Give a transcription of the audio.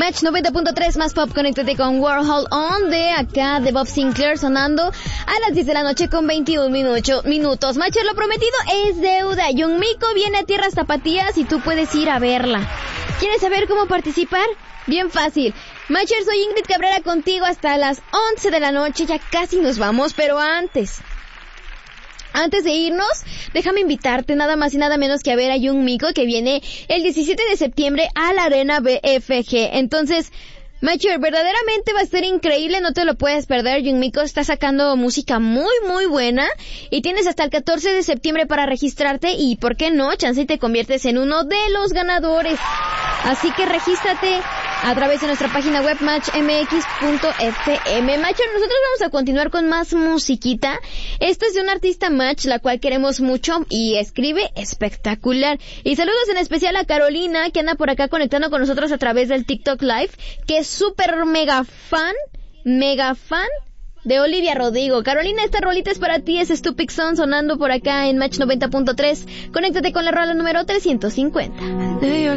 Match 90.3 más pop, conéctate con Warhol On de acá de Bob Sinclair sonando a las 10 de la noche con 21 minutos. Matcher, lo prometido es deuda. Yumiko viene a Tierras Tapatías y tú puedes ir a verla. ¿Quieres saber cómo participar? Bien fácil. Matcher, soy Ingrid Cabrera contigo hasta las 11 de la noche. Ya casi nos vamos, pero antes de irnos, déjame invitarte nada más y nada menos que a ver a Yumiko, que viene el 17 de septiembre a la Arena BFG. Entonces, Matcher, verdaderamente va a ser increíble, no te lo puedes perder. Yumiko está sacando música muy, muy buena y tienes hasta el 14 de septiembre para registrarte y, ¿por qué no? Chance y te conviertes en uno de los ganadores. Así que regístrate a través de nuestra página web matchmx.fm. Matcher, nosotros vamos a continuar con más musiquita. Esta es de una artista Match, la cual queremos mucho y escribe espectacular. Y saludos en especial a Carolina, que anda por acá conectando con nosotros a través del TikTok Live, que es súper mega fan de Olivia Rodrigo. Carolina, esta rolita es para ti, es Stupid Son sonando por acá en Match 90.3. Conéctate con la rola número 350.